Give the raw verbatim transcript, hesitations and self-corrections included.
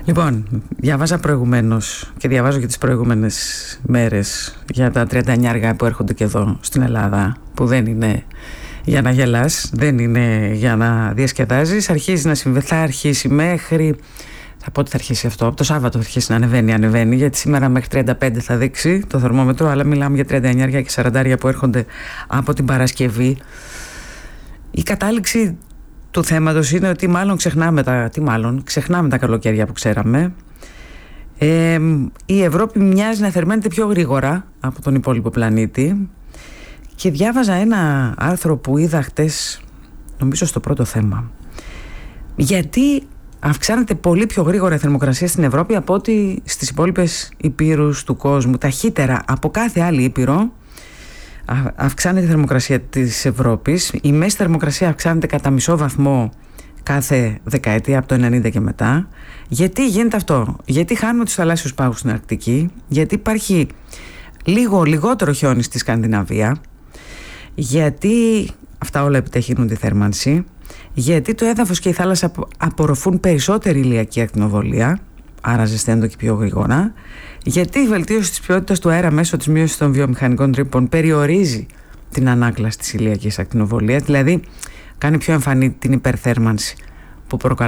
Λοιπόν, διαβάζα προηγουμένως και διαβάζω και τις προηγούμενες μέρες για τα τριάντα εννιά αργά που έρχονται και εδώ στην Ελλάδα, που δεν είναι για να γελάς, δεν είναι για να διασκεδάζεις. Αρχίζει να συμβαίνει, θα αρχίσει μέχρι, θα πω ότι θα αρχίσει αυτό, από το Σάββατο θα αρχίσει να ανεβαίνει, ανεβαίνει, γιατί σήμερα μέχρι τριάντα πέντε θα δείξει το θερμόμετρο, αλλά μιλάμε για τριάντα εννιά και σαράντα που έρχονται από την Παρασκευή. Η κατάληξη του θέματος είναι ότι μάλλον ξεχνάμε τα, τι μάλλον, ξεχνάμε τα καλοκαίρια που ξέραμε. Ε, η Ευρώπη μοιάζει να θερμαίνεται πιο γρήγορα από τον υπόλοιπο πλανήτη και διάβαζα ένα άρθρο που είδα χτες, νομίζω στο πρώτο θέμα, γιατί αυξάνεται πολύ πιο γρήγορα η θερμοκρασία στην Ευρώπη από ότι στις υπόλοιπες υπήρους του κόσμου. Ταχύτερα από κάθε άλλη ήπειρο αυξάνεται η θερμοκρασία της Ευρώπης. Η μέση θερμοκρασία αυξάνεται κατά μισό βαθμό κάθε δεκαετία από το ενενήντα και μετά. Γιατί γίνεται αυτό? Γιατί χάνουμε τους θαλάσσιους πάγους στην Αρκτική, γιατί υπάρχει λίγο λιγότερο χιόνι στη Σκανδιναβία, γιατί αυτά όλα επιταχύνουν τη θέρμανση, γιατί το έδαφος και η θάλασσα απορροφούν περισσότερη ηλιακή ακτινοβολία, άρα ζεσταίνονται και πιο γρήγορα, γιατί η βελτίωση της ποιότητας του αέρα μέσω της μείωσης των βιομηχανικών τρύπων περιορίζει την ανάκλαση της ηλιακής ακτινοβολίας, δηλαδή κάνει πιο εμφανή την υπερθέρμανση που προκαλεί